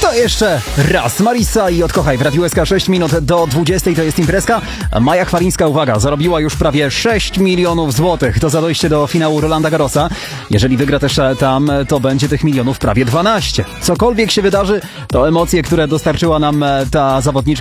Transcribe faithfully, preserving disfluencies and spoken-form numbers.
To jeszcze raz. Marisa i Odkochaj w Radiu S K. sześć minut do dwudziestej to jest imprezka. Maja Chwalińska, uwaga, zarobiła już prawie sześć milionów złotych. To za dojście do finału Rolanda Garrosa. Jeżeli wygra też tam, to będzie tych milionów prawie dwanaście. Cokolwiek się wydarzy, to emocje, które dostarczyła nam ta zawodniczka